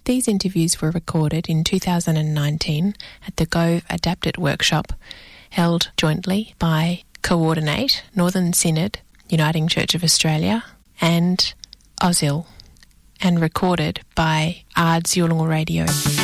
These interviews were recorded in 2019 at the Go Adapt It workshop, held jointly by Coordinate, Northern Synod, Uniting Church of Australia, and Ausil, and recorded by Ards Yulunga Radio.